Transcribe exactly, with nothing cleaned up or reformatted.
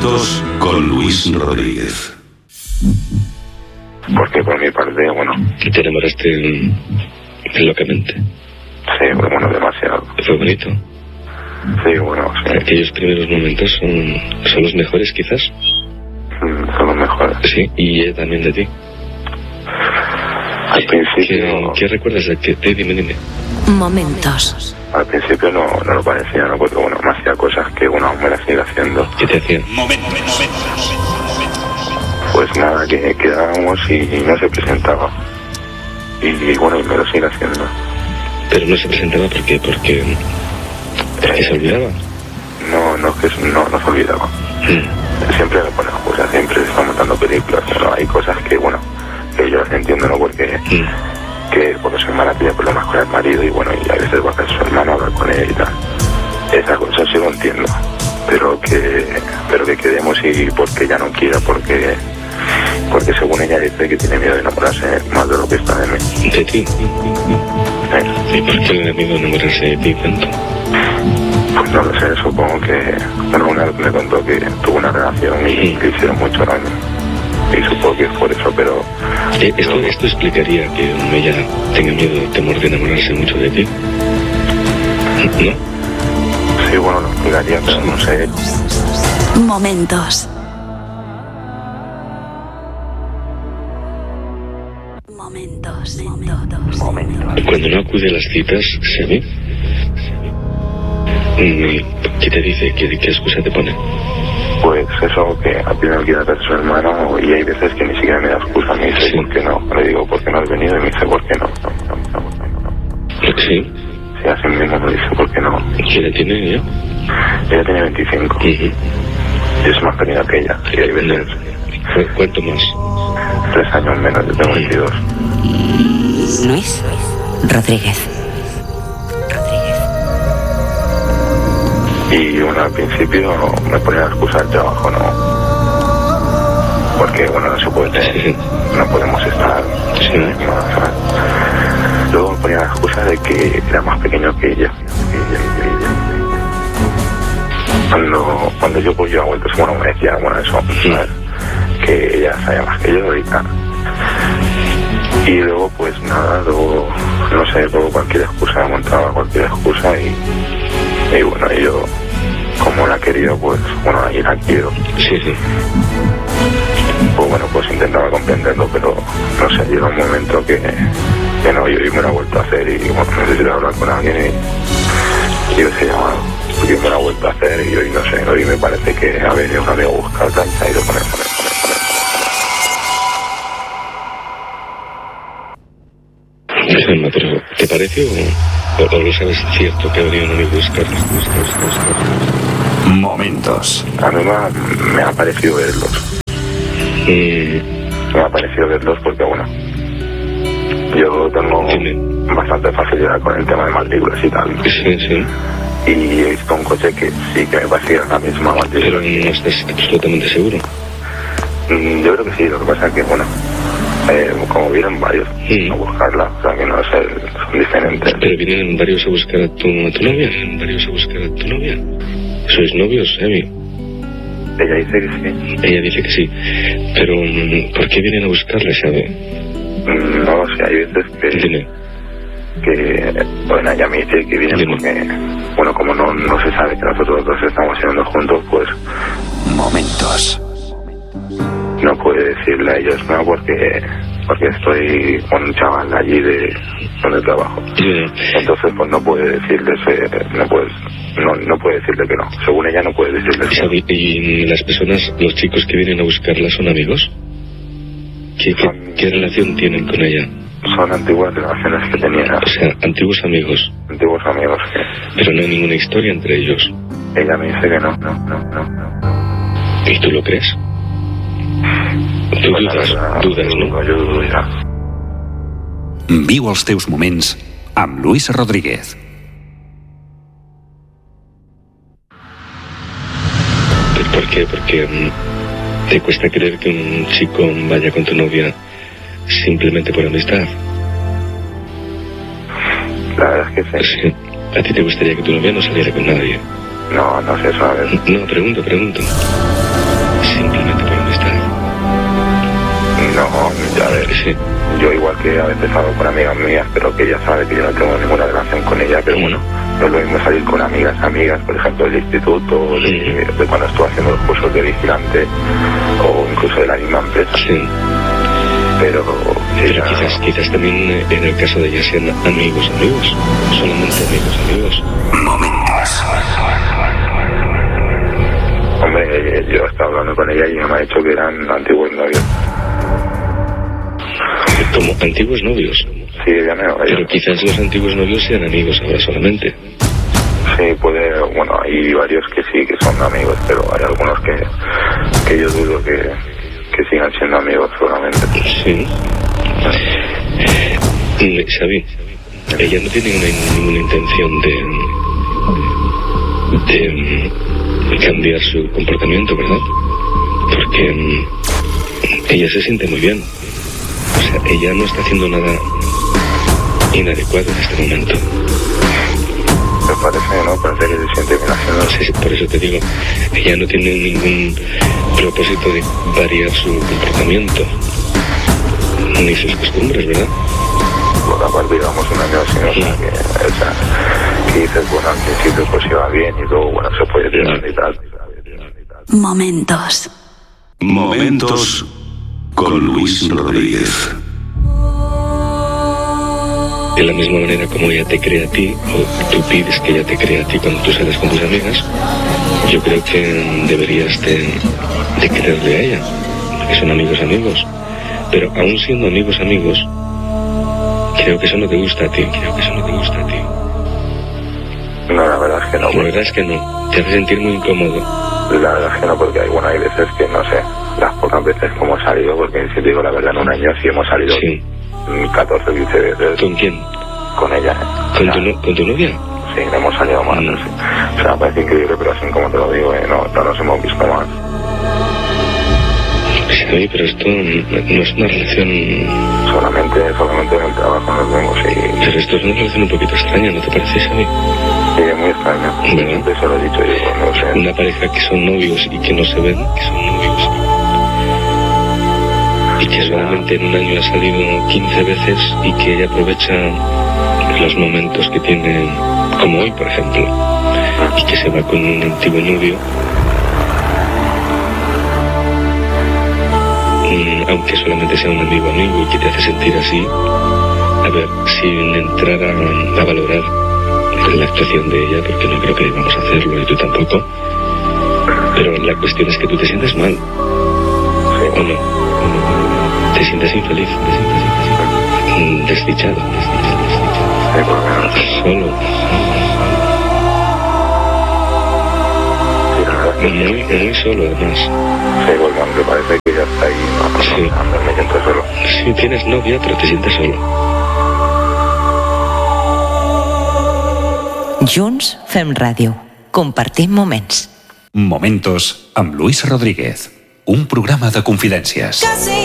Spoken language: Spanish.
Momentos con Luis Rodríguez. Porque por mi parte, bueno... ¿Te enamoraste locamente? Sí, bueno, demasiado. ¿Fue bonito? Sí, bueno, sí. ¿Aquellos primeros momentos son, son los mejores, quizás? Mm, son los mejores. Sí, y ella también de ti. Al principio... ¿Qué, qué recuerdas de que te dime, dime? Momentos. Al principio no, no lo parecía, ¿no? Porque, bueno, me hacía cosas que, bueno, me las sigue haciendo. ¿Qué te hacía? Momentos, momentos. Pues nada, que quedábamos y, y no se presentaba. Y, y bueno, y me lo sigue haciendo. Pero no se presentaba ¿por qué? Porque... ¿Porque se olvidaba? No, no, que no, no se olvidaba. Mm. Siempre me pone cosas, siempre está montando películas. Bueno, hay cosas que, bueno, que yo las entiendo, ¿no? Porque... Mm. que porque su hermana tiene problemas con el marido y bueno, y a veces va a casa su hermana a hablar con él y tal. Esa cosa sí lo entiendo, pero que pero que quedemos y porque ella no quiera, porque porque según ella dice que tiene miedo de enamorarse más de lo que está de mí. ¿De ti? ¿Sí? ¿Y por qué le da miedo enamorarse de ti tanto? Pues no lo sé, supongo que bueno, una vez me contó que tuvo una relación y sí. Le hicieron mucho daño. Y supongo que es por eso, pero... Eh, esto, yo... ¿Esto explicaría que ella tenga miedo, temor de enamorarse mucho de ti? ¿No? Sí, bueno, lo explicaría, pero no sé. Momentos. Momentos. Momentos. Momentos. Cuando no acude a las citas, ¿se ve? ¿Qué te dice? ¿Qué, qué excusa te pone? Pues eso, que al final quiere hacer su hermano y hay veces que ni siquiera me da excusa, me dice, sí. ¿Por qué no? Le digo, ¿por qué no has venido? Y me dice, ¿por qué no? no, no, no, no, no. Sí. Sí, así mismo me dice, ¿por qué no? ¿Qué edad tiene ella? Ella tiene veinticinco. Uh-huh. Y es más pequeña que ella. Y hay veces... No. ¿Cuánto más? Tres años menos, yo tengo veintidós. Luis Rodríguez. Y bueno, al principio me ponía la excusa del trabajo, ¿no? Porque bueno, no se puede, no podemos estar sin la misma, ¿sabes? Luego me ponía la excusa de que era más pequeño que ella. Que ella, que ella. Cuando, cuando yo pues yo a vueltas, bueno, me decía, bueno, eso, ¿sabes? Que ella sabía más que yo y tal. Y luego pues nada, luego, no sé, luego cualquier excusa me montaba, cualquier excusa y... Y bueno, yo, como la he querido, pues, bueno, ahí la quiero. Sí, sí. Pues bueno, pues intentaba comprenderlo, pero, no sé, llega un momento que, que no, yo, yo me la he vuelto a hacer y, bueno, necesito hablar con alguien y, y yo se llama, yo me la he vuelto a hacer y hoy, no sé, hoy me parece que ha venido un amigo a buscar tal, se ha ido con él, con él, con él, con él. Pero, ¿te parece o...? ¿O lo sabes cierto que habría un amigo buscarlo? Momentos. A mí me ha, me ha parecido verlos. Mm. Me ha parecido verlos porque, bueno, yo tengo Dime. bastante facilidad con el tema de matrículas y tal. Sí, sí. Y he visto un coche que sí que me parecía la misma matrícula. Pero no estás absolutamente seguro. Mm, yo creo que sí, lo que pasa es que, bueno... Eh, como vienen varios mm. a buscarla, o sea que no sé, son diferentes. Pero vienen varios a buscar a tu, a tu novia, vienen varios a buscar a tu novia. ¿Sois novios, Emi? Ella dice que sí. Ella dice que sí, pero ¿por qué vienen a buscarla, sabe? Mm, no lo sé, hay veces que... Dime. Que, bueno, ella me dice que vienen Dime. porque, bueno, como no, no se sabe que nosotros dos estamos siendo juntos, pues... Momentos. No puede decirle a ellos no porque porque estoy con un chaval allí de donde trabajo. Yeah. Entonces pues no puede decirles eh, no puedes no no puede decirle que no. Según ella no puede decirle que no. ¿Y las personas, los chicos que vienen a buscarla son amigos? ¿Qué, qué, son, ¿qué relación tienen con ella? Son antiguas relaciones que tenía. O sea, antiguos amigos. Antiguos amigos que... Pero no hay ninguna historia entre ellos. Ella me dice que no, no, no, no, no. ¿Y tú lo crees? Tu pues dudes, verdad, dudes, no? Jo dudo ja. Viu els teus moments amb Luis Rodríguez. ¿Por qué? Porque um, te cuesta creer que un chico vaya con tu novia simplemente por amistad. La verdad es que sí. Sí. ¿A ti te gustaría que tu novia no saliera con nadie? No, no sé, ¿sabes? No, pregunto, pregunto. simplemente por amistad. No, ya ves. Sí. Yo igual que a veces hablo con amigas mías, pero que ella sabe que yo no tengo ninguna relación con ella, pero bueno, no es lo mismo salir con amigas, amigas, por ejemplo, del instituto, de, de cuando estuve haciendo los cursos de vigilante, o incluso de la misma empresa. Sí. Pero, Pero ella, quizás, quizás también eh, en el caso de ella sean amigos, amigos, solamente amigos, amigos. Momentos. hombre, yo estaba hablando con ella y ella me ha dicho que eran antiguos novios. Como antiguos novios. Sí, ella me lo Pero quizás los antiguos novios sean amigos ahora solamente. Sí, puede, bueno, hay varios que sí, que son amigos, pero hay algunos que, que yo dudo que, que sigan siendo amigos solamente. Sí. Y, Xavi, ella no tiene ninguna, ninguna intención de, de cambiar su comportamiento, ¿verdad? Porque um, ella se siente muy bien. O sea, ella no está haciendo nada inadecuado en este momento. Me parece, ¿no? Parece que se siente bien haciendo. Sí, sí, por eso te digo, ella no tiene ningún propósito de variar su comportamiento ni sus costumbres, ¿verdad? Por la cual digamos un año así, o sea, que, o sea, que dices, bueno, al principio pues iba bien y luego, bueno, se puede tirar y tal. Momentos. Momentos con Luis Rodríguez. De la misma manera como ella te cree a ti, o tú pides que ella te crea a ti cuando tú sales con tus amigas, yo creo que deberías de, de quererle a ella, porque son amigos amigos. Pero aún siendo amigos amigos, creo que eso no te gusta a ti, creo que eso no te gusta a ti. No, la verdad es que no. La verdad es que no, te hace sentir muy incómodo. La verdad es que no, porque hay, bueno, hay veces que, no sé, las pocas veces como he salido, porque si te digo la verdad, en un año sí hemos salido Sí. catorce, quince veces ¿Con quién? con ella. ¿eh? ¿Con O sea, tu, no- ¿con tu novia? sí, no hemos salido más. Mm. Sí. O sea, me parece increíble, pero así como te lo digo, eh, no, no nos hemos visto más. Sí, pero esto no no es una relación... Solamente, solamente en el trabajo nos vemos y, Pero esto es una relación un poquito extraña, ¿no te parece, Xavi? y es muy extraño. ¿Verdad? Siempre se lo he dicho yo, no sé. Una pareja que son novios y que no se ven, que son novios. Y que solamente en un año ha salido quince veces y que ella aprovecha los momentos que tiene, como hoy, por ejemplo, y que se va con un antiguo novio. Mm, aunque solamente sea un amigo amigo y que te hace sentir así, a ver, sin entrar a, a valorar la actuación de ella, porque no creo que vamos a hacerlo y tú tampoco, pero la cuestión es que tú te sientes mal, ¿o no? ¿O no? Te sientes infeliz, te sientes infeliz, Mm, desdichado, desdichado, desdichado. Sí, porque no sé. Solo, Sí, la verdad es que muy, muy solo además. sí, porque aunque parece que ya está ahí, no, no, Sí. no, no, me siento solo. Si tienes novia, pero te sientes solo. Junts fem ràdio. Compartim moments. Momentos amb Luis Rodríguez. Un programa de confidències. Casi